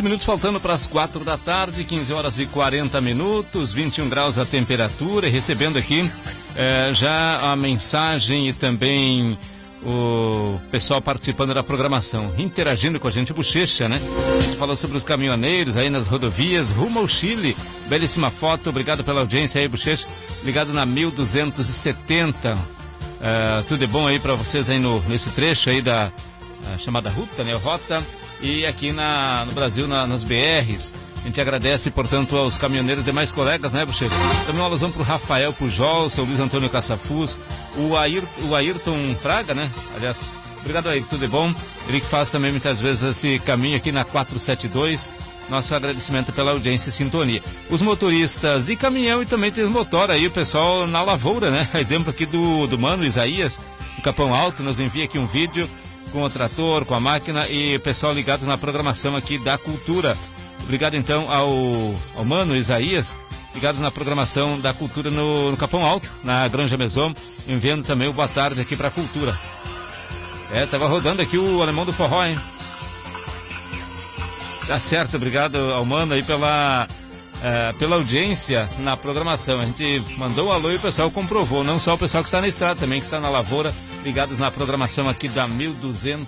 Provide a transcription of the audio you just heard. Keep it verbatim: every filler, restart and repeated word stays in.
minutos faltando para as quatro da tarde, quinze horas e quarenta minutos, vinte e um graus a temperatura, e recebendo aqui eh, já a mensagem e também o pessoal participando da programação, interagindo com a gente, Bochecha, né? A gente falou sobre os caminhoneiros aí nas rodovias, rumo ao Chile, belíssima foto, obrigado pela audiência aí, Bochecha, ligado na mil duzentos e setenta, uh, tudo de bom aí para vocês aí no, nesse trecho aí da uh, chamada ruta, né, rota, e aqui na, no Brasil, na, nas B Rs. A gente agradece, portanto, aos caminhoneiros e demais colegas, né, Bochecha? Também um alusão para o Rafael Pujol, seu Luiz Antônio Caçafuz, o, Air, o Ayrton Fraga, né? Aliás, obrigado, Ayrton, tudo é bom. Ele que faz também muitas vezes esse caminho aqui na quatrocentos e setenta e dois. Nosso agradecimento pela audiência e sintonia. Os motoristas de caminhão e também tem os motor aí, o pessoal na lavoura, né? Exemplo aqui do, do Mano Isaías, do Capão Alto, nos envia aqui um vídeo com o trator, com a máquina e o pessoal ligado na programação aqui da Cultura. Obrigado então ao, ao Mano Isaías, ligados na programação da Cultura no, no Capão Alto, na Granja Mesom, enviando também o boa tarde aqui para a Cultura. É, tava rodando aqui o Alemão do Forró, hein? Tá certo, obrigado ao Mano aí pela, é, pela audiência na programação. A gente mandou um alô e o pessoal comprovou, não só o pessoal que está na estrada, também que está na lavoura, ligados na programação aqui da mil e duzentos.